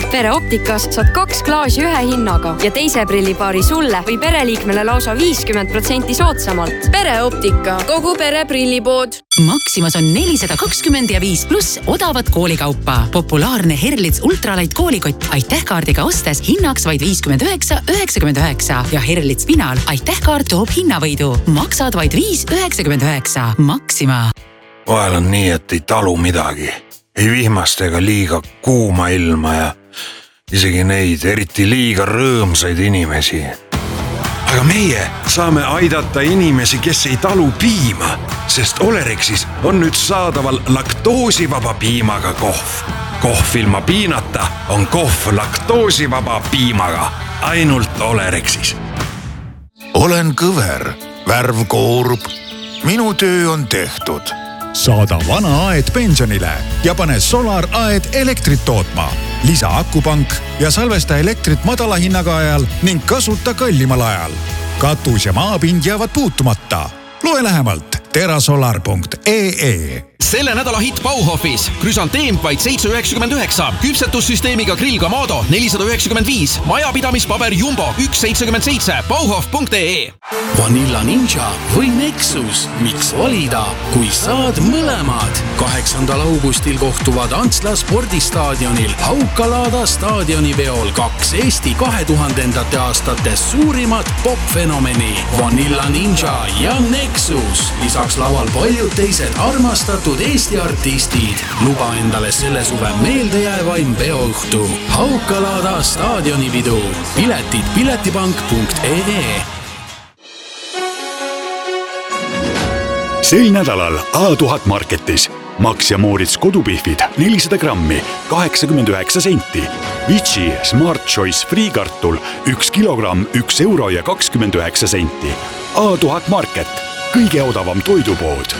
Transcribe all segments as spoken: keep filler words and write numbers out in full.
Pereoptikas saad kaks klaasi ühe hinnaga ja teise prillipaari sulle või pereliikmele lausa viiskümmend protsenti soodsamalt. Pereoptika, kogu pere prillipood. Maximas on nelisada kakskümmend ja viis pluss odavat koolikaupa. Populaarne Herlitz Ultralight koolikott aitähkaardiga ostes hinnaks vaid viiskümmend üheksa üheksakümmend üheksa ja Herlitz Spinal aitähkaart toob hinnavõidu. Maksad vaid viis üheksakümmend üheksa. Maxima. Vahel on nii, et ei talu midagi. Ei vihmast ega liiga kuuma ilma ja isegi neid eriti liiga rõõmsaid inimesi. Aga meie saame aidata inimesi, kes ei talu piima, sest Olerexis on nüüd saadaval laktoosivaba piimaga kohv. Kohv ilma piinata on kohv laktoosivaba piimaga. Ainult Olerexis. Olen kõver, värv koorub. Minu töö on tehtud. Saada vana aed pensionile ja pane Solar aed elektrit tootma. Lisa akupank ja salvesta elektrit madala hinnaga ajal ning kasuta kallimal ajal. Katus ja maapind jäävad puutumata. Loe lähemalt terasolar punkt ee ee. Selle nädala hitt Bauhofis. Krüsanteem vaid seitse üheksakümmend üheksa. Küpsetussüsteemiga grill Kamado nelisada üheksakümmend viis. Majapidamispaber Jumbo üks seitsekümmend seitse. Bauhof punkt ee. Vanilla Ninja või Nexus. Miks valida, kui saad mõlemad? kaheksandal augustil kohtuvad Antsla spordistaadionil Haukalaada staadioni veol kaks Eesti kahe tuhandendate aastate suurimat popfenomeni. Vanilla Ninja ja Nexus. Lisaks laval paljud teised armastatud Eesti artistid. Luba endale selle suve meeldejäävaim peoõhtu. Haukalaada staadionipidu. Piletid piletipank punkt ee. Sel nädalal A tuhat Marketis. Max ja Moritz kodupihvid nelisada grammi, kaheksakümmend üheksa senti. Vici Smart Choice friikartul üks kilogramm, üks euro ja kakskümmend üheksa senti. A tuhat Market. Kõige odavam toidupood.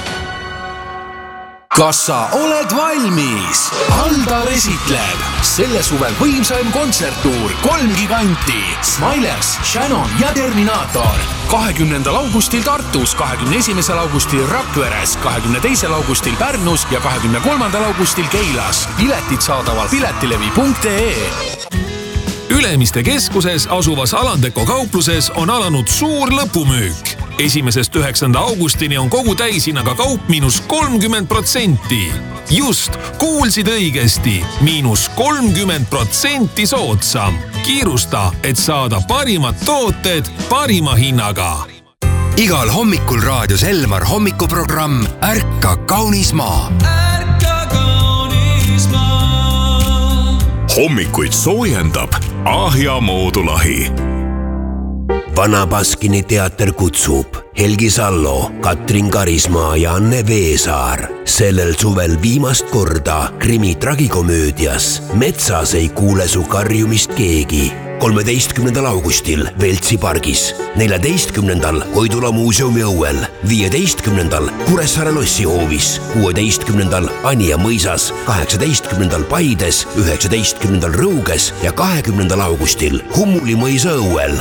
Kas sa oled valmis? Aldar esitleb selle suvel võimsaim kontserttuur, kolm giganti, Smilers, Shannon ja Terminator. kahekümnendal augustil Tartus, kahekümne esimesel augustil Rakveres, kahekümne teisel augustil Pärnus ja kahekümne kolmandal augustil Keilas. Piletid saadaval piletilevi punkt ee. Ülemiste keskuses asuvas Alandeko kaupluses on alanud suur lõpumüük. Esimesest üheksanda augustini on kogu täishinnaga kaup miinus kolmkümmend protsenti. Just, kuulsid õigesti, miinus kolmkümmend protsenti soodsam. Kiirusta, et saada parimad tooted parima hinnaga. Igal hommikul raadios Elmar hommikuprogramm Ärka kaunis maa. Ärka kaunis maa. Hommikuid soojendab Ahja Moodulahi. Vana Baskini teater kutsub Helgi Sallo, Katrin Karismaa ja Anne Veesaar. Sellel suvel viimast korda krimi tragikomöödias Metsas ei kuule su karjumist keegi. kolmeteistkümnendal augustil Veltsi pargis, neljateistkümnendal Koidula muuseumi õuel, viieteistkümnendal Kuressaare lossihoovis, kuueteistkümnendal Anija mõisas, kaheksateistkümnendal Paides, üheksateistkümnendal Rõuges ja kahekümnendal augustil Hummuli mõisa õuel.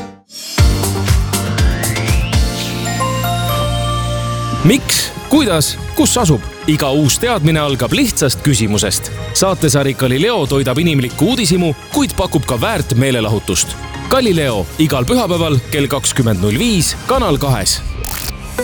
Miks? Kuidas? Kus asub? Iga uus teadmine algab lihtsast küsimusest. Saatesari Galileo toidab inimlikku uudisimu, kuid pakub ka väärt meelelahutust. Galileo igal pühapäeval kell kakskümmend null viis Kanal kahes.